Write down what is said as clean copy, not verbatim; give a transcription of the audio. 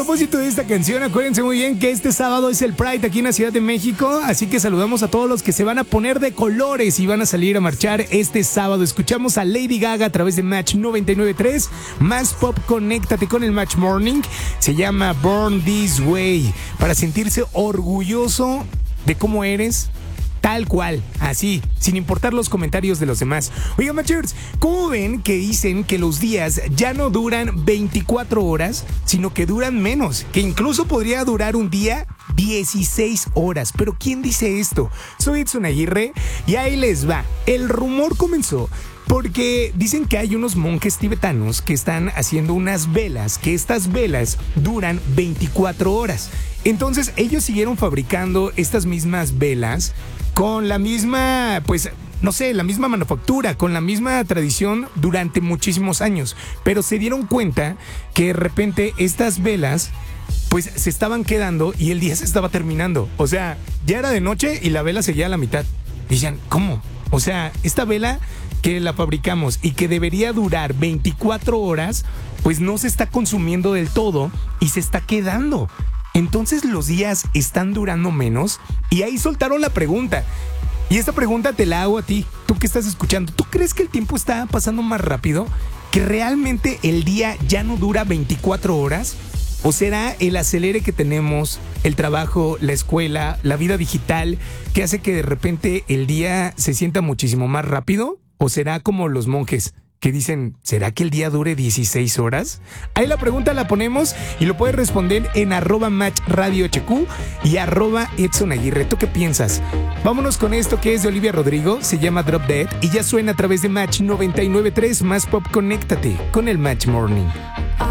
propósito de esta canción, acuérdense muy bien que este sábado es el Pride aquí en la Ciudad de México, así que saludamos a todos los que se van a poner de colores y van a salir a marchar este sábado. Escuchamos a Lady Gaga a través de Match 99.3, Más Pop, conéctate con el Match Morning. Se llama Born This Way, para sentirse orgulloso de cómo eres, tal cual, así, sin importar los comentarios de los demás. Oigan, Matchers, ¿cómo ven que dicen que los días ya no duran 24 horas, sino que duran menos? Que incluso podría durar un día 16 horas. ¿Pero quién dice esto? Soy Edson Aguirre y ahí les va. El rumor comenzó porque dicen que hay unos monjes tibetanos que están haciendo unas velas, que estas velas duran 24 horas. Entonces ellos siguieron fabricando estas mismas velas con la misma, pues, no sé, la misma manufactura, con la misma tradición durante muchísimos años. Pero se dieron cuenta que de repente estas velas, pues, se estaban quedando y el día se estaba terminando. O sea, ya era de noche y la vela seguía a la mitad. Decían, ¿cómo? O sea, esta vela que la fabricamos y que debería durar 24 horas, pues no se está consumiendo del todo y se está quedando. Entonces los días están durando menos y ahí soltaron la pregunta. Y esta pregunta te la hago a ti, tú que estás escuchando. ¿Tú crees que el tiempo está pasando más rápido? ¿Que realmente el día ya no dura 24 horas? ¿O será el acelere que tenemos, el trabajo, la escuela, la vida digital, que hace que de repente el día se sienta muchísimo más rápido? ¿O será como los monjes que dicen, ¿será que el día dure 16 horas? Ahí la pregunta la ponemos y lo puedes responder en @MatchRadioHQ y @EdsonAguirre. ¿Tú qué piensas? Vámonos con esto que es de Olivia Rodrigo, se llama Drop Dead y ya suena a través de Match 99.3, Más Pop, conéctate con el Match Morning.